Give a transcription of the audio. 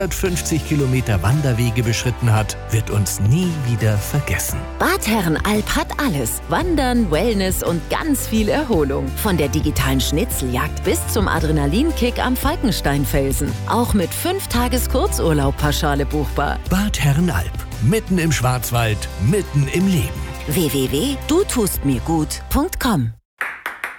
150 Kilometer Wanderwege beschritten hat, wird uns nie wieder vergessen. Bad Herrenalb hat alles. Wandern, Wellness und ganz viel Erholung. Von der digitalen Schnitzeljagd bis zum Adrenalinkick am Falkensteinfelsen. Auch mit 5 Tages Kurzurlaub pauschale buchbar. Bad Herrenalb. Mitten im Schwarzwald, mitten im Leben. www.dutustmirgut.com